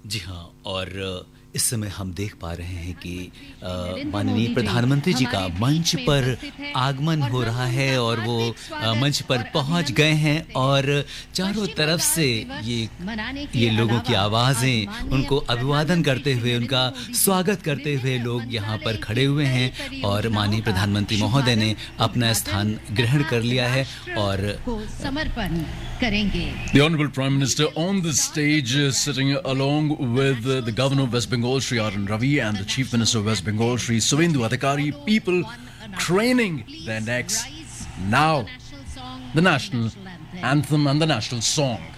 जी हाँ, और इस समय हम देख पा रहे हैं कि माननीय प्रधानमंत्री जी का मंच पर आगमन हो रहा है और वो मंच पर पहुंच गए हैं और चारों तरफ से ये लोगों की आवाज़ें उनको अभिवादन करते हुए, उनका स्वागत करते हुए लोग यहाँ पर खड़े हुए हैं और माननीय प्रधानमंत्री महोदय ने अपना स्थान ग्रहण कर लिया है और समर्पण करेंगे। The Honorable Prime Minister on the stage sitting along with the Governor of West Bengal, Shri R.N. Ravi, and the Chief Minister of West Bengal, Shri Suvendu Adhikari, people craning their necks. Now, the national anthem and the national song.